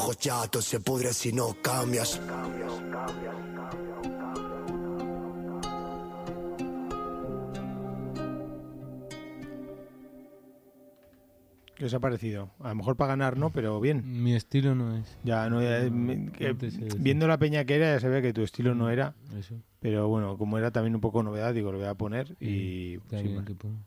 Chato se pudre si no cambias. ¿Qué os ha parecido? A lo mejor para ganar no, pero bien. Mi estilo no es. Ya no, Antes viendo la peña que era ya se ve que tu estilo no era. Eso. Pero bueno, como era también un poco novedad, digo, lo voy a poner y Está sin bien más. que pongas.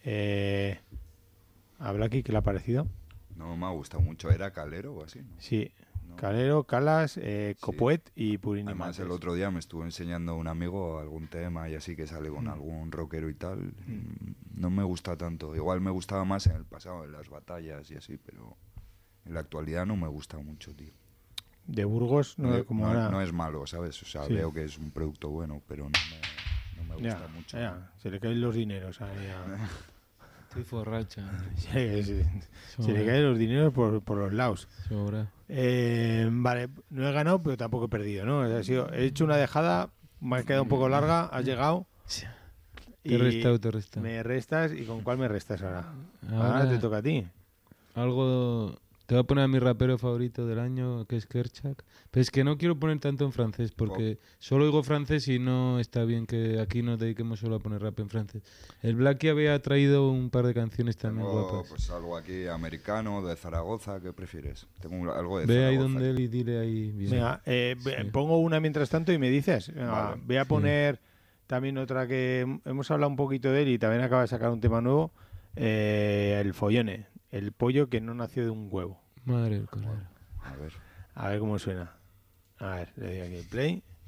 ¿A Blacky qué le ha parecido? No me ha gustado mucho. ¿Era Calero o así? ¿no? Sí, No. Calero, Calas, Copuet y Purini. Además, el otro día me estuvo enseñando un amigo algún tema y así que sale con algún rockero y tal. No me gusta tanto. Igual me gustaba más en el pasado, en las batallas y así, pero en la actualidad no me gusta mucho, tío. De Burgos, no, como ahora... no es malo, ¿sabes? O sea, Sí. veo que es un producto bueno, pero no me gusta mucho. Ya, se le caen los dineros ahí Estoy forracha. se le caen los dineros por los lados. Sobra. Vale, no he ganado, pero tampoco he perdido, ¿no? He hecho una dejada, me ha quedado un poco larga, has llegado. Te he restado. Me restas, ¿y con cuál me restas ahora? Ahora Ahora te toca a ti. Algo... Te voy a poner a mi rapero favorito del año, que es Kerchak. Pero es que no quiero poner tanto en francés, porque solo oigo francés y no está bien que aquí nos dediquemos solo a poner rap en francés. El Blacky había traído un par de canciones también guapas. Pues algo aquí americano, de Zaragoza, ¿qué prefieres? Tengo algo de Ve Zaragoza. ahí donde él y dile ahí bien. Venga, Sí. pongo una mientras tanto y me dices. Venga, Vale. voy a poner también otra que hemos hablado un poquito de él y también acaba de sacar un tema nuevo. El follone, el pollo que no nació de un huevo. Madre del cordero. A ver. A ver cómo suena. A ver, le doy aquí el play.